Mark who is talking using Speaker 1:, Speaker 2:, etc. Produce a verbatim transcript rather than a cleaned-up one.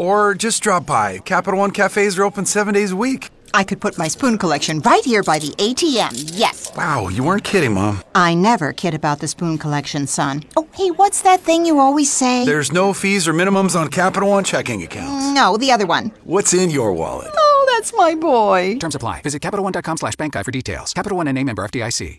Speaker 1: Or just drop by. Capital One cafes are open seven days a week.
Speaker 2: I could put my spoon collection right here by the A T M, yes.
Speaker 1: Wow, you weren't kidding, Mom.
Speaker 2: I never kid about the spoon collection, son. Oh, hey, what's that thing you always say?
Speaker 1: There's no fees or minimums on Capital One checking accounts.
Speaker 2: No, the other one.
Speaker 1: What's in your wallet?
Speaker 2: Oh, that's my boy.
Speaker 3: Terms apply. Visit CapitalOne.com slash bank guide for details. Capital One and a member F D I C.